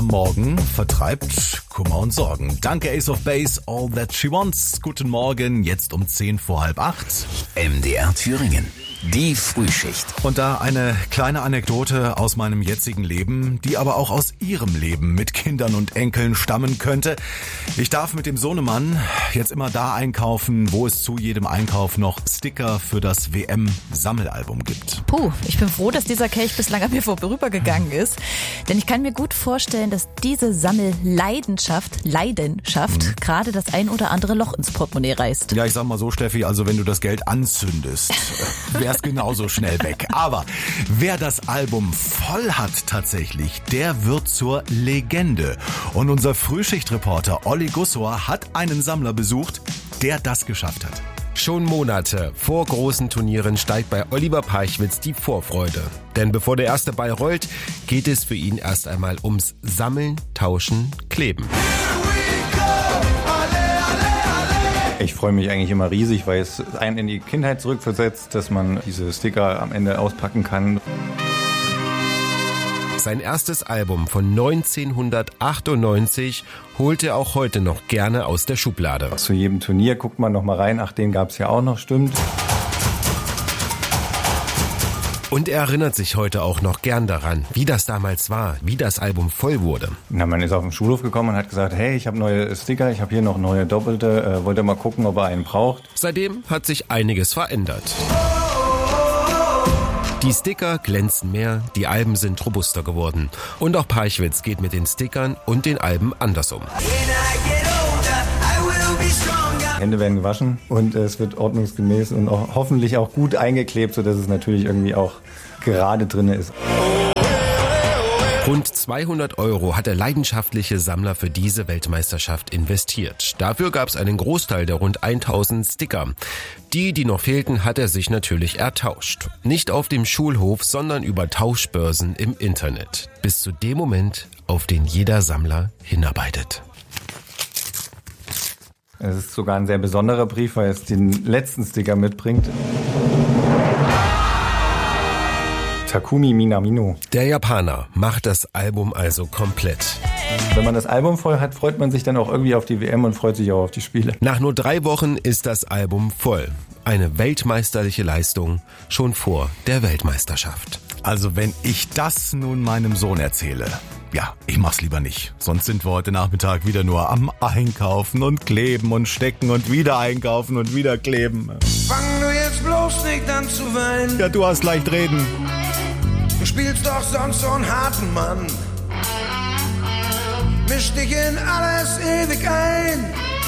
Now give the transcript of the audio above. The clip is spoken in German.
Morgen vertreibt Kummer und Sorgen. Danke Ace of Base, All That She Wants. Guten Morgen, jetzt um 7:45. MDR Thüringen. Die Frühschicht. Und da eine kleine Anekdote aus meinem jetzigen Leben, die aber auch aus Ihrem Leben mit Kindern und Enkeln stammen könnte. Ich darf mit dem Sohnemann jetzt immer da einkaufen, wo es zu jedem Einkauf noch Sticker für das WM-Sammelalbum gibt. Puh, ich bin froh, dass dieser Kelch bislang an mir vorübergegangen ist. Denn ich kann mir gut vorstellen, dass diese Sammelleidenschaft gerade das ein oder andere Loch ins Portemonnaie reißt. Ja, ich sag mal so, Steffi, also wenn du das Geld anzündest, wär's genauso schnell weg. Aber wer das Album voll hat tatsächlich, der wird zur Legende. Und unser Frühschichtreporter Olli Gussor hat einen Sammler besucht, der das geschafft hat. Schon Monate vor großen Turnieren steigt bei Oliver Peichwitz die Vorfreude. Denn bevor der erste Ball rollt, geht es für ihn erst einmal ums Sammeln, Tauschen, Kleben. Ich freue mich eigentlich immer riesig, weil es einen in die Kindheit zurückversetzt, dass man diese Sticker am Ende auspacken kann. Sein erstes Album von 1998 holt er auch heute noch gerne aus der Schublade. Zu jedem Turnier guckt man noch mal rein. Ach, den gab es ja auch noch, stimmt. Und er erinnert sich heute auch noch gern daran, wie das damals war, wie das Album voll wurde. Na, man ist auf den Schulhof gekommen und hat gesagt, hey, ich habe neue Sticker, ich habe hier noch neue Doppelte, wollt ihr mal gucken, ob er einen braucht? Seitdem hat sich einiges verändert. Die Sticker glänzen mehr, die Alben sind robuster geworden. Und auch Peichwitz geht mit den Stickern und den Alben anders um. Hände werden gewaschen und es wird ordnungsgemäß und auch hoffentlich auch gut eingeklebt, sodass es natürlich irgendwie auch gerade drin ist. Rund 200 € hat der leidenschaftliche Sammler für diese Weltmeisterschaft investiert. Dafür gab es einen Großteil der rund 1000 Sticker. Die noch fehlten, hat er sich natürlich ertauscht. Nicht auf dem Schulhof, sondern über Tauschbörsen im Internet. Bis zu dem Moment, auf den jeder Sammler hinarbeitet. Es ist sogar ein sehr besonderer Brief, weil es den letzten Sticker mitbringt. Takumi Minamino. Der Japaner macht das Album also komplett. Wenn man das Album voll hat, freut man sich dann auch irgendwie auf die WM und freut sich auch auf die Spiele. Nach nur 3 Wochen ist das Album voll. Eine weltmeisterliche Leistung schon vor der Weltmeisterschaft. Also wenn ich das nun meinem Sohn erzähle, ja, ich mach's lieber nicht. Sonst sind wir heute Nachmittag wieder nur am Einkaufen und kleben und stecken und wieder einkaufen und wieder kleben. Fang du jetzt bloß nicht an zu weinen. Ja, du hast leicht reden. Du spielst doch sonst so einen harten Mann. Misch dich in alles ewig ein.